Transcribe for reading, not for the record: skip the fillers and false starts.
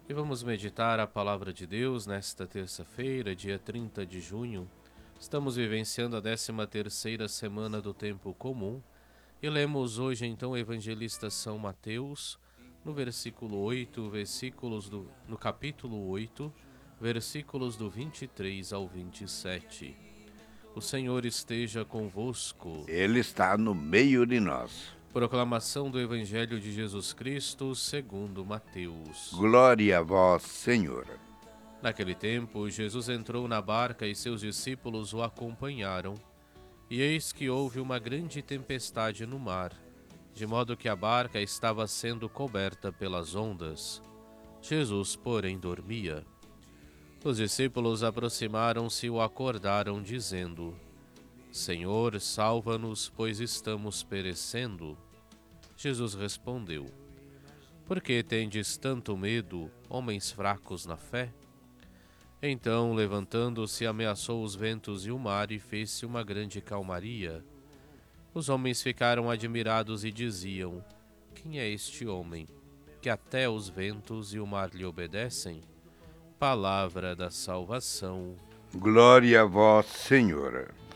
E vamos meditar a palavra de Deus nesta terça-feira, dia 30 de junho. Estamos vivenciando a 13ª semana do tempo comum e lemos hoje então o evangelista São Mateus, no versículo 8, no capítulo 8, versículos do 23 ao 27. O Senhor esteja convosco. Ele está no meio de nós. Proclamação do Evangelho de Jesus Cristo segundo Mateus. Glória a vós, Senhor. Naquele tempo, Jesus entrou na barca e seus discípulos o acompanharam. E eis que houve uma grande tempestade no mar, de modo que a barca estava sendo coberta pelas ondas. Jesus, porém, dormia. Os discípulos aproximaram-se e o acordaram, dizendo: Senhor, salva-nos, pois estamos perecendo. Jesus respondeu: Por que tendes tanto medo, homens fracos na fé? Então, levantando-se, ameaçou os ventos e o mar e fez-se uma grande calmaria. Os homens ficaram admirados e diziam: Quem é este homem, que até os ventos e o mar lhe obedecem? Palavra da salvação. Glória a vós, Senhor.